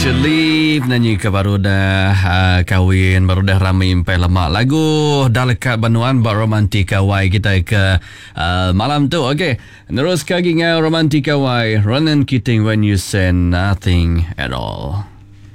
Shirley penyanyi ke baru dah kahwin, baru dah ramai impai lemak lagu dah lekat banuan buat Romantika Wai kita ke malam tu. Okey, terus lagi dengan Romantika Wai, Ronan Keating, When You Say Nothing at All.